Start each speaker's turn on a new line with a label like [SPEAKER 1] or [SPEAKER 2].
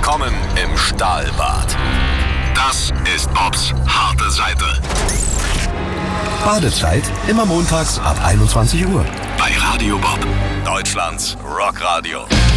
[SPEAKER 1] Willkommen im Stahlbad. Das ist Bobs harte Seite.
[SPEAKER 2] Badezeit immer montags ab 21 Uhr.
[SPEAKER 1] Bei Radio Bob, Deutschlands Rockradio.